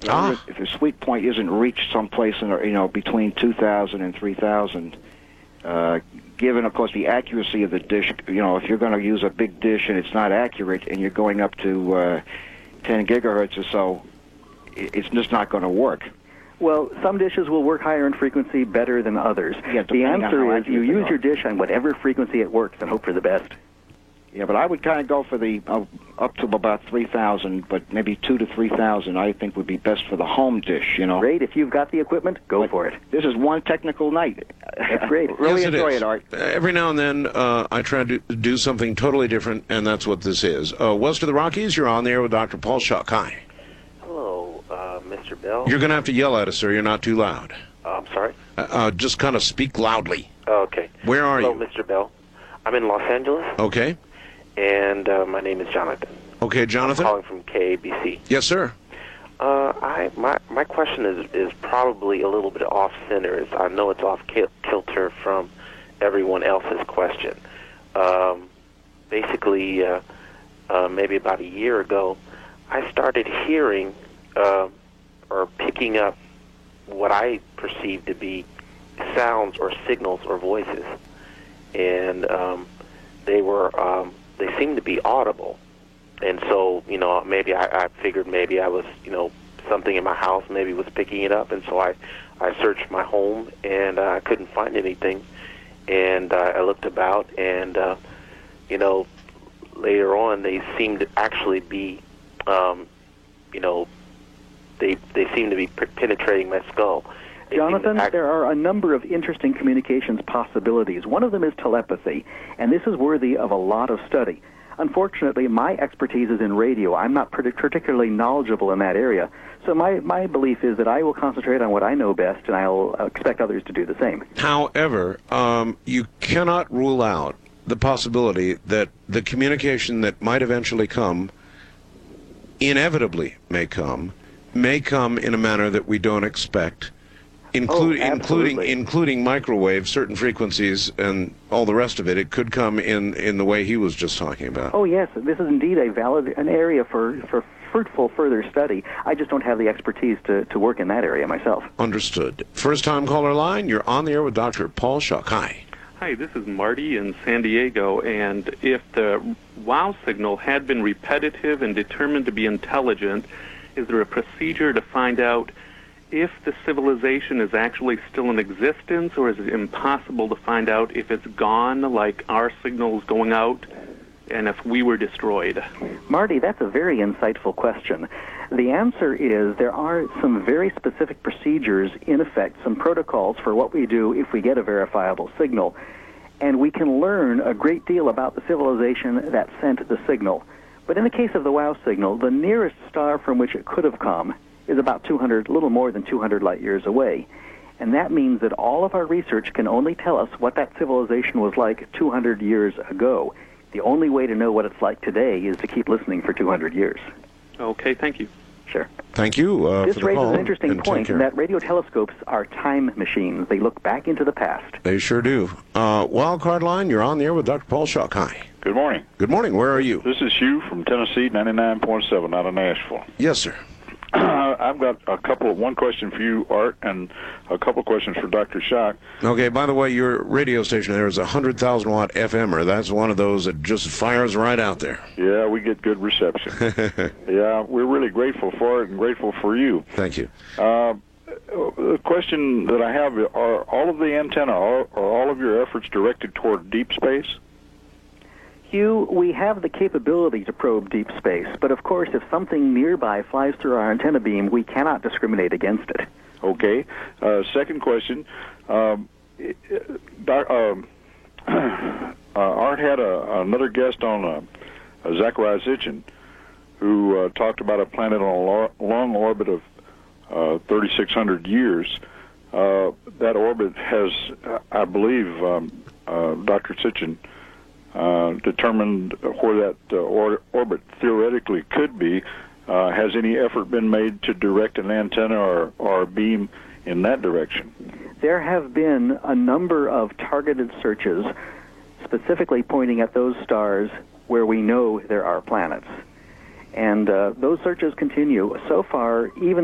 If the sweet point isn't reached someplace in between 2,000 and 3,000, given, of course, the accuracy of the dish, if you're going to use a big dish and it's not accurate and you're going up to 10 gigahertz or so, it's just not going to work. Well, some dishes will work higher in frequency better than others. Yeah, the answer is you use your dish on whatever frequency it works and hope for the best. Yeah, but I would kind of go for the up to about 3,000, but maybe 2,000 to 3,000 I think would be best for the home dish, Great. If you've got the equipment, go for it. This is one technical night. That's great. Really yes, enjoy it, Art. Every now and then I try to do something totally different, and that's what this is. West of the Rockies, you're on the air with Dr. Paul Schuck. Hi. Hello, Mr. Bell. You're going to have to yell at us, sir. You're not too loud. I'm sorry? Just kind of speak loudly. Okay. Where are you? Hello, Mr. Bell. I'm in Los Angeles. Okay. And my name is Jonathan. Okay, Jonathan. I'm calling from KABC. Yes, sir. My question is probably a little bit off center. I know it's off kilter from everyone else's question. Basically, maybe about a year ago, I started hearing or picking up what I perceived to be sounds or signals or voices, and they seemed to be audible. And so, maybe I figured maybe I was, something in my house maybe was picking it up. And so I searched my home, and I couldn't find anything. And I looked about, and, later on they seemed to actually be, they seem to be penetrating my skull. Jonathan, there are a number of interesting communications possibilities. One of them is telepathy, and this is worthy of a lot of study. Unfortunately, my expertise is in radio. I'm not particularly knowledgeable in that area, so my belief is that I will concentrate on what I know best, and I'll expect others to do the same. However, you cannot rule out the possibility that the communication that might eventually come, inevitably may come in a manner that we don't expect. Including microwave, certain frequencies, and all the rest of it. It could come in the way he was just talking about. Oh, yes. This is indeed an area for fruitful further study. I just don't have the expertise to work in that area myself. Understood. First-time caller line, you're on the air with Dr. Paul Schuck. Hi. Hi, this is Marty in San Diego, and if the WOW signal had been repetitive and determined to be intelligent, is there a procedure to find out if the civilization is actually still in existence, or is it impossible to find out if it's gone, like our signals going out, and if we were destroyed? Marty, that's a very insightful question. The answer is there are some very specific procedures, in effect, some protocols for what we do if we get a verifiable signal, and we can learn a great deal about the civilization that sent the signal. But in the case of the WOW signal, the nearest star from which it could have come is about a little more than 200 light years away. And that means that all of our research can only tell us what that civilization was like 200 years ago. The only way to know what it's like today is to keep listening for 200 years. Okay, thank you. Sure. Thank you this for the raises call, an interesting point in that radio telescopes are time machines. They look back into the past. They sure do. Wildcard line, you're on the air with Dr. Paul Schuck. Hi. Good morning. Good morning. Where are you? This is Hugh from Tennessee, 99.7 out of Nashville. Yes, sir. I've got one question for you, Art, and a couple of questions for Dr. Schuck. Okay, by the way, your radio station there is a 100,000 watt FMer. That's one of those that just fires right out there. Yeah, we get good reception. Yeah, we're really grateful for it and grateful for you. Thank you. The question that I have, are all of the antenna, are all of your efforts directed toward deep space? Hugh, we have the capability to probe deep space, but of course, if something nearby flies through our antenna beam, we cannot discriminate against it. Okay. Second question. Art had another guest on, Zachariah Sitchin, who talked about a planet on a long orbit of 3,600 years. That orbit has, I believe, Dr. Sitchin determined where that orbit theoretically could be. Has any effort been made to direct an antenna or a beam in that direction? There have been a number of targeted searches specifically pointing at those stars where we know there are planets. And those searches continue. So far, even